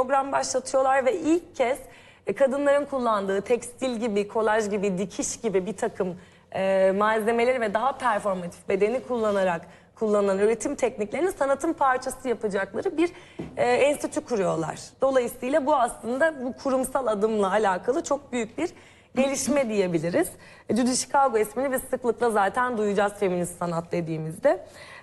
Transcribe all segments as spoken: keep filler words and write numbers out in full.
program başlatıyorlar ve ilk kez e, kadınların kullandığı tekstil gibi, kolaj gibi, dikiş gibi bir takım e, malzemeleri ve daha performatif bedeni kullanarak kullanılan üretim tekniklerini sanatın parçası yapacakları bir e, enstitü kuruyorlar. Dolayısıyla bu aslında bu kurumsal adımla alakalı çok büyük bir gelişme diyebiliriz. Judy Chicago ismini biz sıklıkla zaten duyacağız feminist sanat dediğimizde.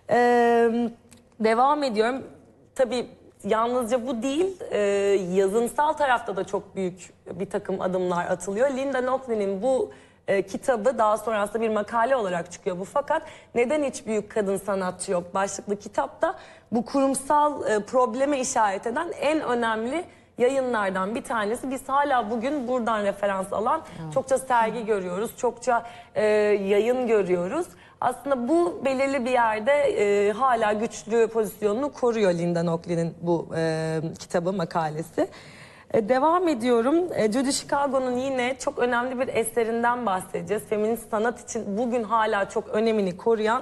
Ee, devam ediyorum. Tabii yalnızca bu değil, e, yazınsal tarafta da çok büyük bir takım adımlar atılıyor. Linda Nochlin bu e, kitabı daha sonra aslında bir makale olarak çıkıyor bu. Fakat neden hiç büyük kadın sanatçı yok başlıklı kitapta bu kurumsal e, probleme işaret eden en önemli yayınlardan bir tanesi. Biz hala bugün buradan referans alan evet. çokça sergi görüyoruz, çokça e, yayın görüyoruz. Aslında bu belirli bir yerde e, hala güçlü pozisyonunu koruyor Linda Nochlin'in bu e, kitabı, makalesi. E, devam ediyorum. E, Judy Chicago'nun yine çok önemli bir eserinden bahsedeceğiz. Feminist sanat için bugün hala çok önemini koruyan,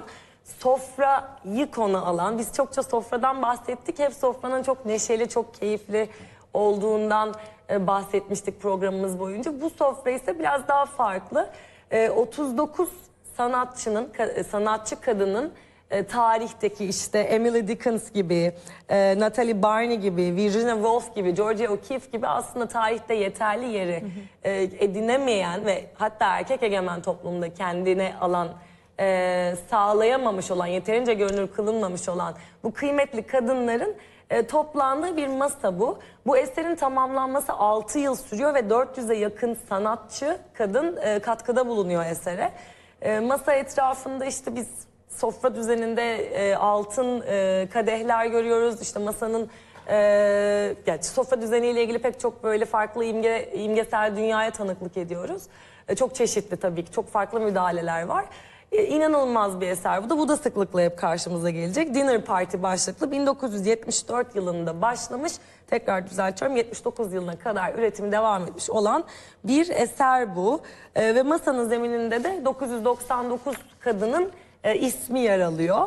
sofrayı konu alan, biz çokça sofradan bahsettik. Hep sofranın çok neşeli, çok keyifli olduğundan e, bahsetmiştik programımız boyunca. Bu sofra ise biraz daha farklı. E, otuz dokuz sanatçının, ka, sanatçı kadının e, tarihteki işte Emily Dickinson gibi, e, Natalie Barney gibi, Virginia Woolf gibi, Georgia O'Keeffe gibi aslında tarihte yeterli yeri hı hı. E, edinemeyen ve hatta erkek egemen toplumda kendine alan e, sağlayamamış olan, yeterince görünür kılınmamış olan bu kıymetli kadınların E, toplandığı bir masa bu. Bu eserin tamamlanması altı yıl sürüyor ve dört yüze yakın sanatçı kadın e, katkıda bulunuyor esere. E, masa etrafında işte biz sofra düzeninde e, altın e, kadehler görüyoruz. İşte masanın e, yani sofra düzeniyle ilgili pek çok böyle farklı imge, imgesel dünyaya tanıklık ediyoruz. E, çok çeşitli tabii ki, çok farklı müdahaleler var. İnanılmaz bir eser bu da. Bu da sıklıkla hep karşımıza gelecek. Dinner Party başlıklı bin dokuz yüz yetmiş dört yılında başlamış. Tekrar düzeltiyorum, yetmiş dokuz yılına kadar üretimi devam etmiş olan bir eser bu. Ee, ve masanın zemininde de dokuz yüz doksan dokuz kadının e, ismi yer alıyor.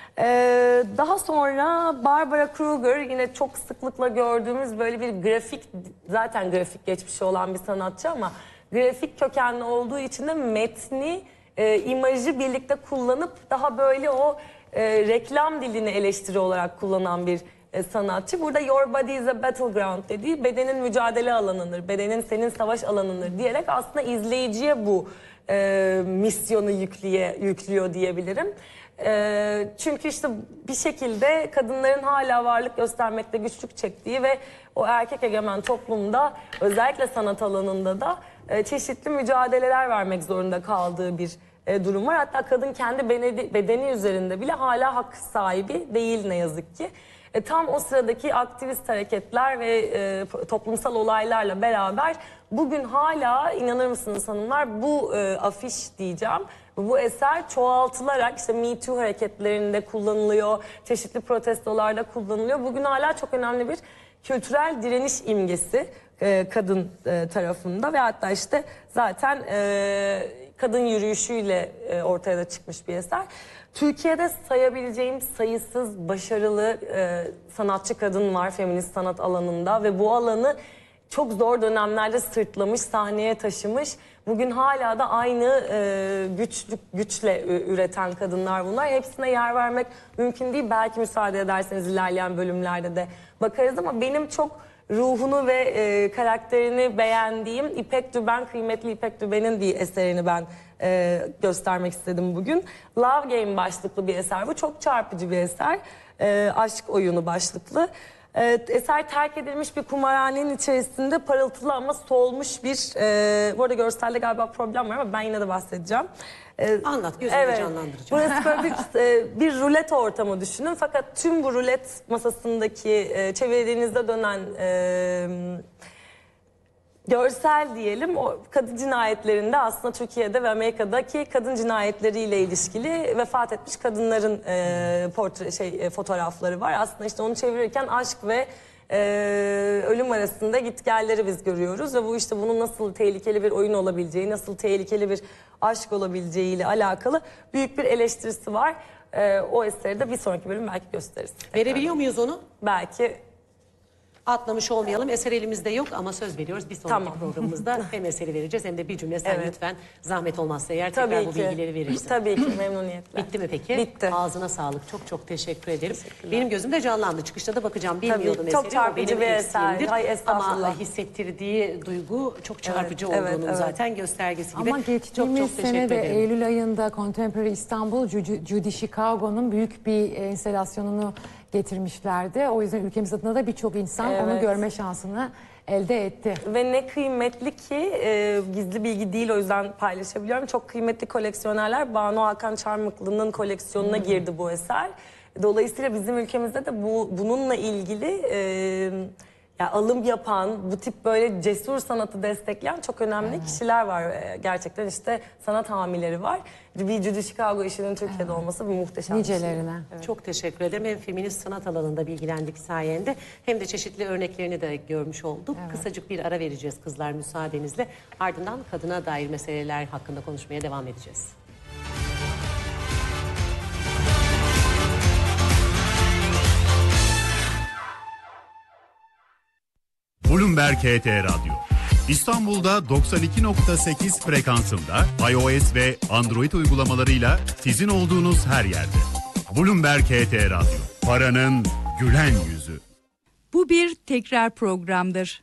Ee, daha sonra Barbara Kruger, yine çok sıklıkla gördüğümüz böyle bir grafik, zaten grafik geçmişi olan bir sanatçı ama grafik kökenli olduğu için de metni, E, imajı birlikte kullanıp daha böyle o e, reklam dilini eleştiri olarak kullanan bir e, sanatçı. Burada your body is a battleground dediği, bedenin mücadele alanıdır, bedenin senin savaş alanıdır diyerek aslında izleyiciye bu e, misyonu yüklüye, yüklüyor diyebilirim. E, çünkü işte bir şekilde kadınların hala varlık göstermekte güçlük çektiği ve o erkek egemen toplumda özellikle sanat alanında da e, çeşitli mücadeleler vermek zorunda kaldığı bir e, durum var. Hatta kadın kendi bedeni, bedeni üzerinde bile hala hak sahibi değil ne yazık ki. E, tam o sıradaki aktivist hareketler ve e, toplumsal olaylarla beraber bugün hala, inanır mısınız hanımlar, bu e, afiş diyeceğim, bu eser çoğaltılarak işte Me Too hareketlerinde kullanılıyor, çeşitli protestolarda kullanılıyor. Bugün hala çok önemli bir kültürel direniş imgesi e, kadın e, tarafında ve hatta işte zaten e, kadın yürüyüşüyle e, ortaya da çıkmış bir eser. Türkiye'de sayabileceğim sayısız başarılı e, sanatçı kadın var feminist sanat alanında ve bu alanı çok zor dönemlerde sırtlamış, sahneye taşımış. Bugün hala da aynı e, güçlük, güçle üreten kadınlar bunlar. Hepsine yer vermek mümkün değil. Belki müsaade ederseniz ilerleyen bölümlerde de bakarız ama benim çok ruhunu ve e, karakterini beğendiğim İpek Düben, kıymetli İpek Düben'in bir eserini ben e, göstermek istedim bugün. Love Game başlıklı bir eser bu. Çok çarpıcı bir eser. E, aşk oyunu başlıklı. E, eser terk edilmiş bir kumarhanenin içerisinde parıltılı ama solmuş bir... E, bu arada görselde galiba problem var ama ben yine de bahsedeceğim. Ee, Anlat, gözümde evet, canlandıracağım. Burası böyle bir, e, bir rulet ortamı düşünün. Fakat tüm bu rulet masasındaki e, çevirdiğinizde dönen e, görsel diyelim, o kadın cinayetlerinde aslında Türkiye'de ve Amerika'daki kadın cinayetleriyle ilişkili vefat etmiş kadınların e, portre, şey, e, fotoğrafları var. Aslında işte onu çevirirken aşk ve Ee, ölüm arasında gitgelleri biz görüyoruz ve bu işte bunun nasıl tehlikeli bir oyun olabileceği, nasıl tehlikeli bir aşk olabileceği ile alakalı büyük bir eleştirisi var. Ee, o eseri de bir sonraki bölüm belki gösteririz. Verebiliyor muyuz onu? Belki. atlamış olmayalım. Eser elimizde yok ama söz veriyoruz. Bir sonraki Tamam. programımızda hem eseri vereceğiz hem de bir cümle sen Evet. lütfen zahmet olmazsa eğer tekrar Tabii bu ki. bilgileri verirsin. Tabii ki memnuniyetle. Bitti mi peki? Bitti. Ağzına sağlık. Çok çok teşekkür ederim. Benim gözümde canlandı. Çıkışta da bakacağım. Tabii, Bilmiyordum çok eseri. O çarpıcı benim bir eser. eksiğimdir. Ay, estağfurullah. Ama hissettirdiği duygu çok çarpıcı Evet, olduğunun evet, evet. zaten göstergesi gibi. Ama geçtiğimiz çok çok teşekkür sene de ederim. Eylül ayında Contemporary İstanbul, Ju- Judy Chicago'nun büyük bir e, enstalasyonunu getirmişlerdi. O yüzden ülkemiz adına da birçok insan onu Evet. görme şansını elde etti. Ve ne kıymetli ki e, gizli bilgi değil, o yüzden paylaşabiliyorum. Çok kıymetli koleksiyonerler Banu Hakan Çarmıklı'nın koleksiyonuna girdi bu eser. Dolayısıyla bizim ülkemizde de bu bununla ilgili e, ya alım yapan, bu tip böyle cesur sanatı destekleyen çok önemli kişiler var. E, gerçekten işte sanat hamileri var. Bir Judy Chicago işinin Türkiye'de olması bir muhteşem bir şey. Nicelerine. Çok teşekkür ederim. Hem feminist sanat alanında bilgilendik sayende hem de çeşitli örneklerini de görmüş olduk. Kısacık bir ara vereceğiz kızlar müsaadenizle. Ardından kadına dair meseleler hakkında konuşmaya devam edeceğiz. Bloomberg H T Radyo. İstanbul'da doksan iki nokta sekiz frekansında iOS ve Android uygulamalarıyla sizin olduğunuz her yerde. Bloomberg H T Radyo. Paranın gülen yüzü. Bu bir tekrar programdır.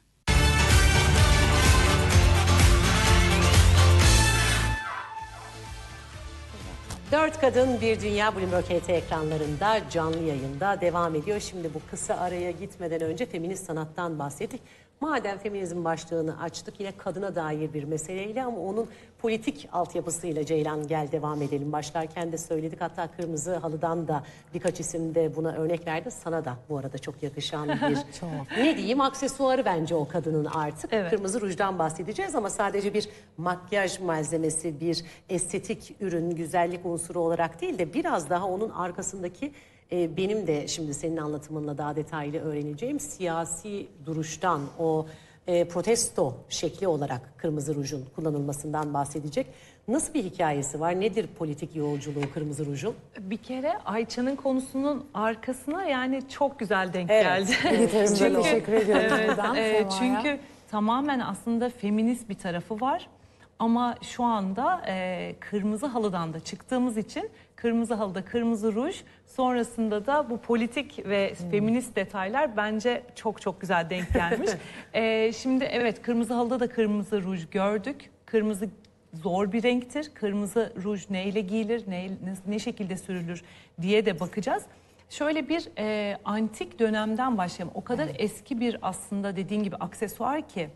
Dört Kadın Bir Dünya Bloomberg H T ekranlarında canlı yayında devam ediyor. Şimdi bu kısa araya gitmeden önce feminist sanattan bahsettik. Madem feminizm başlığını açtık yine kadına dair bir meseleyle ama onun politik altyapısıyla Ceylan gel devam edelim. Başlarken de söyledik, hatta Kırmızı Halı'dan da birkaç isim de buna örnek verdi. Sana da bu arada çok yakışan bir ne diyeyim aksesuarı bence o kadının artık. Evet. Kırmızı rujdan bahsedeceğiz ama sadece bir makyaj malzemesi, bir estetik ürün, güzellik unsuru olarak değil de biraz daha onun arkasındaki e, benim de şimdi senin anlatımınla daha detaylı öğreneceğim siyasi duruştan, o e, protesto şekli olarak kırmızı rujun kullanılmasından bahsedecek. Nasıl bir hikayesi var? Nedir politik yolculuğu kırmızı rujun? Bir kere Ayça'nın konusunun arkasına yani çok güzel denk Evet. geldi. Editörümüze teşekkür ediyorum buradan. e, Sema'ya. çünkü tamamen aslında feminist bir tarafı var. Ama şu anda e, Kırmızı Halı'dan da çıktığımız için Kırmızı Halı'da kırmızı ruj, sonrasında da bu politik ve feminist detaylar bence çok çok güzel denk gelmiş. e, şimdi evet, Kırmızı Halı'da da kırmızı ruj gördük. Kırmızı zor bir renktir. Kırmızı ruj neyle giyilir, ne, ne şekilde sürülür diye de bakacağız. Şöyle bir e, antik dönemden başlayalım. O kadar eski bir aslında dediğin gibi aksesuar ki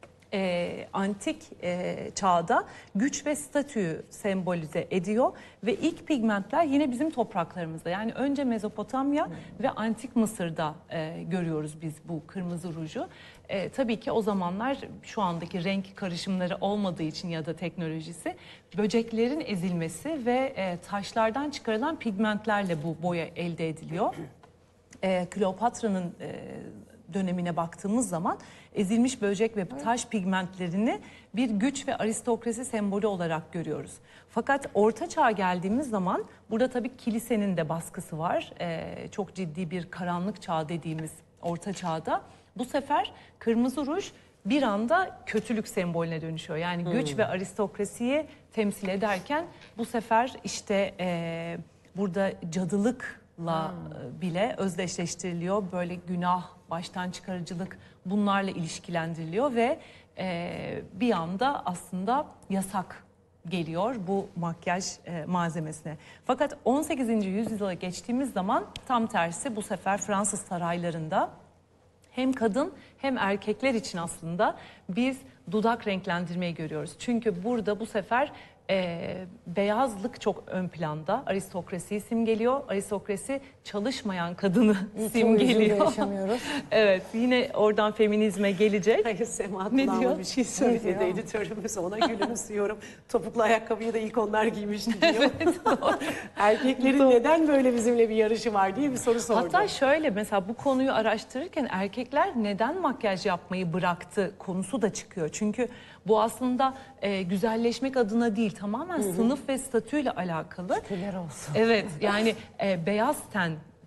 e, antik e, çağda güç ve statüyü sembolize ediyor ve ilk pigmentler yine bizim topraklarımızda, yani önce Mezopotamya hmm. ve Antik Mısır'da e, görüyoruz biz bu kırmızı ruju. E, tabii ki o zamanlar şu andaki renk karışımları olmadığı için ya da teknolojisi, böceklerin ezilmesi ve e, taşlardan çıkarılan pigmentlerle bu boya elde ediliyor. E, Kleopatra'nın e, dönemine baktığımız zaman ezilmiş böcek ve taş pigmentlerini bir güç ve aristokrasi sembolü olarak görüyoruz. Fakat Orta Çağ'a geldiğimiz zaman burada tabii kilisenin de baskısı var. Ee, çok ciddi bir karanlık çağ dediğimiz Orta Çağ'da bu sefer kırmızı ruj bir anda kötülük sembolüne dönüşüyor. Yani hmm. güç ve aristokrasiyi temsil ederken bu sefer işte e, burada cadılık la bile özdeşleştiriliyor. Böyle günah, baştan çıkarıcılık bunlarla ilişkilendiriliyor ve e, bir anda aslında yasak geliyor bu makyaj e, malzemesine. Fakat on sekizinci yüzyıla geçtiğimiz zaman tam tersi, bu sefer Fransız saraylarında hem kadın hem erkekler için aslında biz dudak renklendirmeyi görüyoruz. Çünkü burada bu sefer E, beyazlık çok ön planda. Aristokrasiyi simgeliyor. Aristokrasi çalışmayan kadını simgeliyor. yaşamıyoruz. Evet, yine oradan feminizme gelecek. Hayır, Sema Ne kulağıma diyor? bir şey söyledi editörümüz, ona gülümsüyorum. Topuklu ayakkabıyı da ilk onlar giymişti diyor. Erkeklerin neden böyle bizimle bir yarışı var diye bir soru sordu. Hatta şöyle, mesela bu konuyu araştırırken erkekler neden makyaj yapmayı bıraktı konusu da çıkıyor. Çünkü bu aslında e, güzelleşmek adına değil, tamamen hı hı. sınıf ve statüyle alakalı. Şükürler olsun. Evet, yani e, beyaz ten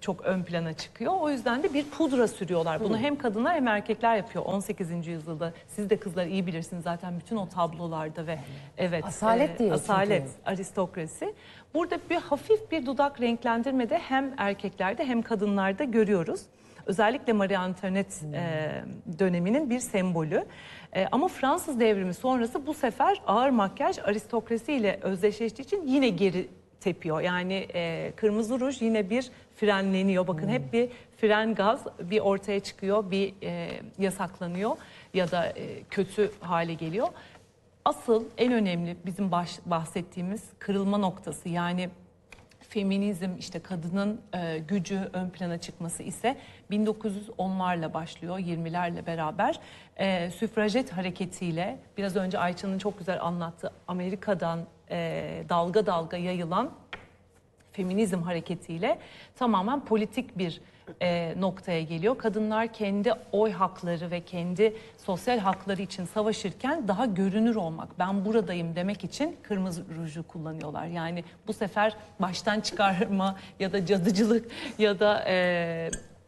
çok ön plana çıkıyor. O yüzden de bir pudra sürüyorlar. Bunu hem kadınlar hem erkekler yapıyor on sekizinci yüzyılda. Siz de kızlar iyi bilirsiniz zaten bütün o tablolarda ve evet. Asalet diye Asalet, çünkü. aristokrasi. Burada bir hafif bir dudak renklendirme de hem erkeklerde hem kadınlarda görüyoruz. Özellikle Marie Antoinette e, döneminin bir sembolü. E, ama Fransız devrimi sonrası bu sefer ağır makyaj aristokrasi ile özdeşleştiği için yine geri tepiyor. Yani e, kırmızı ruj yine bir frenleniyor. Bakın hep bir fren gaz bir ortaya çıkıyor, bir e, yasaklanıyor ya da e, kötü hale geliyor. Asıl en önemli bizim baş, bahsettiğimiz kırılma noktası, yani feminizm, işte kadının e, gücü ön plana çıkması ise bin dokuz yüz onlarla başlıyor, yirmilerle beraber. E, süfrajet hareketiyle, biraz önce Ayça'nın çok güzel anlattığı Amerika'dan e, dalga dalga yayılan feminizm hareketiyle tamamen politik bir e, noktaya geliyor. Kadınlar kendi oy hakları ve kendi sosyal hakları için savaşırken daha görünür olmak, ben buradayım demek için kırmızı ruju kullanıyorlar. Yani bu sefer baştan çıkarma ya da cadıcılık ya da e,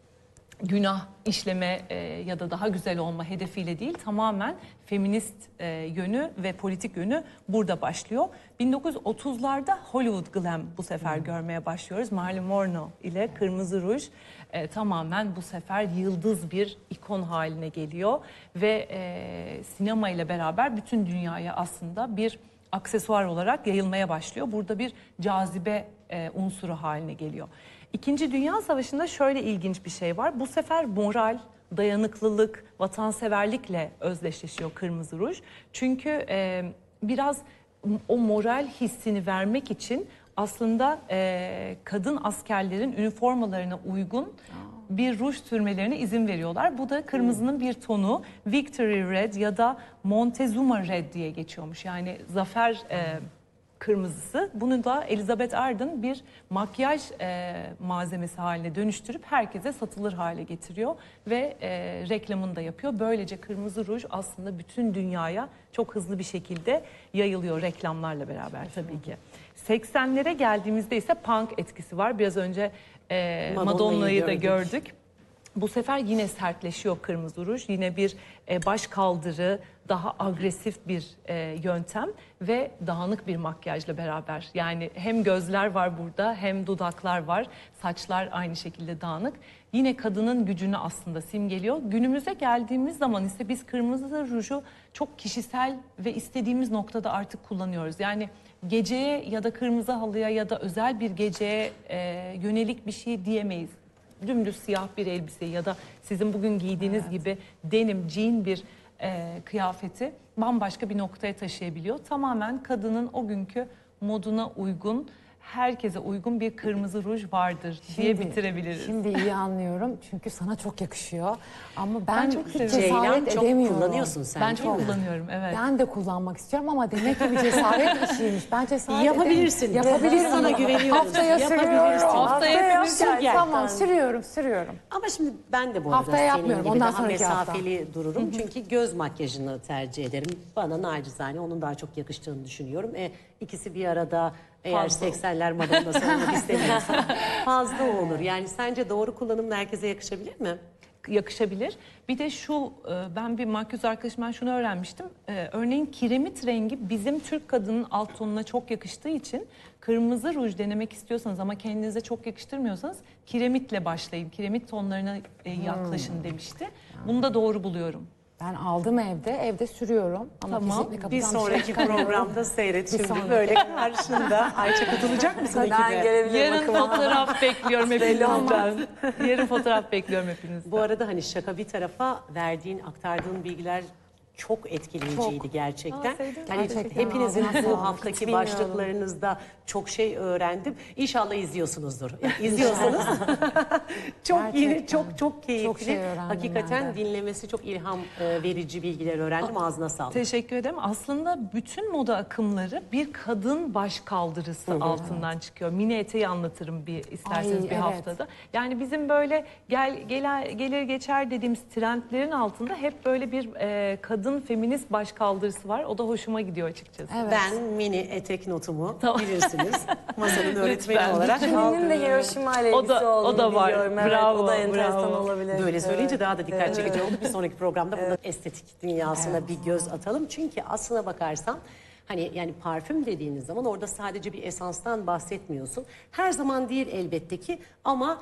günah işleme e, ya da daha güzel olma hedefiyle değil, tamamen feminist e, yönü ve politik yönü burada başlıyor. bin dokuz yüz otuzlarda Hollywood glam bu sefer hmm. görmeye başlıyoruz. Marilyn Monroe ile kırmızı ruj e, tamamen bu sefer yıldız bir ikon haline geliyor ve e, sinema ile beraber bütün dünyaya aslında bir aksesuar olarak yayılmaya başlıyor. Burada bir cazibe e, unsuru haline geliyor. İkinci Dünya Savaşı'nda şöyle ilginç bir şey var. Bu sefer moral, dayanıklılık, vatanseverlikle özdeşleşiyor kırmızı ruj. Çünkü e, biraz o moral hissini vermek için aslında e, kadın askerlerin üniformalarına uygun bir ruj sürmelerine izin veriyorlar. Bu da kırmızının bir tonu, Victory Red ya da Montezuma Red diye geçiyormuş. Yani zafer e, kırmızısı. Bunu da Elizabeth Arden bir makyaj e, malzemesi haline dönüştürüp herkese satılır hale getiriyor ve e, reklamını da yapıyor. Böylece kırmızı ruj aslında bütün dünyaya çok hızlı bir şekilde yayılıyor reklamlarla beraber tabii ki. seksenlere geldiğimizde ise punk etkisi var. Biraz önce e, Madonna'yı da gördük. Bu sefer yine sertleşiyor kırmızı ruj. Yine bir e, baş kaldırı, daha agresif bir e, yöntem ve dağınık bir makyajla beraber. Yani hem gözler var burada, hem dudaklar var, saçlar aynı şekilde dağınık. Yine kadının gücünü aslında simgeliyor. Günümüze geldiğimiz zaman ise biz kırmızı ruju çok kişisel ve istediğimiz noktada artık kullanıyoruz. Yani geceye ya da kırmızı halıya ya da özel bir geceye e, yönelik bir şey diyemeyiz. Dümdüz siyah bir elbise ya da sizin bugün giydiğiniz evet. gibi denim, jean bir e, kıyafeti bambaşka bir noktaya taşıyabiliyor. Tamamen kadının o günkü moduna uygun, herkese uygun bir kırmızı ruj vardır diye Şimdi, bitirebiliriz. Şimdi iyi anlıyorum çünkü sana çok yakışıyor ama ben, Ben çok hiç seviyorum. cesaret Ceylan çok edemiyorum. kullanıyorsun sen, Ben değil çok mi? kullanıyorum, evet. Ben de kullanmak istiyorum ama demek ki bir cesaret işiymiş. Ben cesaret Yapabilirsin. edemiyorum. Yapabilirim. Sana güveniyoruz. Haftaya Yapabilirsin. sürüyorum. Haftaya yapacağım. gerçekten. Tamam sürüyorum, sürüyorum. Ama şimdi ben de bu arada Haftaya senin yapmıyorum, gibi ondan daha sonraki hafta. mesafeli dururum. Çünkü göz makyajını tercih ederim. Bana nacizane onun daha çok yakıştığını düşünüyorum. E, ikisi bir arada eğer Fazla. seksenler Madonna'sı olmak istemiyorsan fazla olur. Yani sence doğru kullanımla herkese yakışabilir mi? Yakışabilir. Bir de şu, ben bir makyöz arkadaşımdan şunu öğrenmiştim. Örneğin kiremit rengi bizim Türk kadının alt tonuna çok yakıştığı için kırmızı ruj denemek istiyorsanız ama kendinize çok yakıştırmıyorsanız kiremitle başlayın. Kiremit tonlarına yaklaşın demişti. Bunu da doğru buluyorum. Ben aldım evde, evde sürüyorum. Ama Tamam. fizikli kapıdan Bir dışarı sonraki çıkamıyorum. programda seyret şimdi sonraki. böyle karşında. Ayça katılacak mısın Ben ekibe? gelebilirim Yarın bakıma. fotoğraf bekliyorum hepinizden. Yarın fotoğraf bekliyorum hepinizden. Bu arada hani şaka bir tarafa verdiğin, aktardığın bilgiler çok etkileyiciydi Çok. gerçekten. Aa, sevdim. Hani Gerçekten hepinizin ağzına bu sağlık. haftaki Bilmiyorum. başlıklarınızda çok şey öğrendim. İnşallah izliyorsunuzdur. Yani izliyorsanız çok yeni, Gerçekten. çok çok keyifli. Çok şey öğrendim Hakikaten ben de. dinlemesi çok ilham e, verici bilgiler öğrendim. Ağzına sağlık. Teşekkür ederim. Aslında bütün moda akımları bir kadın baş kaldırısı altından çıkıyor. Mini eteği anlatırım bir isterseniz Ay, bir evet. haftada. Yani bizim böyle gel, gel gelir geçer dediğimiz trendlerin altında hep böyle bir e, kadın kadın feminist başkaldırısı var. O da hoşuma gidiyor açıkçası. Evet. Ben mini etek notumu Tamam. bilirsiniz. Masanın öğretmeni Lütfen. olarak Kimin'in de algılıyorum. Hiroşima ile O ilgisi da- o olduğunu da var. biliyorum. Evet, Bravo, o da enteresan bravo. olabilir. Böyle söyleyince Evet. daha da dikkat çekici oldu. Bir sonraki programda bunun estetik dünyasına bir göz atalım. Çünkü aslına bakarsan hani yani parfüm dediğiniz zaman orada sadece bir esanstan bahsetmiyorsun. Her zaman değil elbette ki ama